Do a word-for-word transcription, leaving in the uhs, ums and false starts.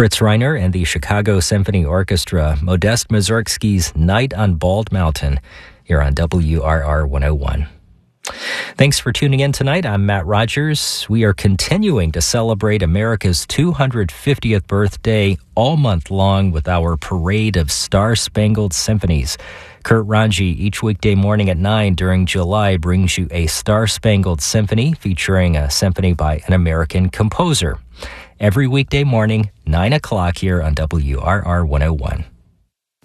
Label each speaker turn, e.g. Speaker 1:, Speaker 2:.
Speaker 1: Fritz Reiner and the Chicago Symphony Orchestra, Modest Mussorgsky's Night on Bald Mountain, here on W R R one oh one. Thanks for tuning in tonight. I'm Matt Rogers. We are continuing to celebrate America's two hundred fiftieth birthday all month long with our parade of Star-Spangled Symphonies. Kurt Ranji, each weekday morning at nine during July, brings you a Star-Spangled Symphony featuring a symphony by an American composer. Every weekday morning, nine o'clock here on W R R one oh one.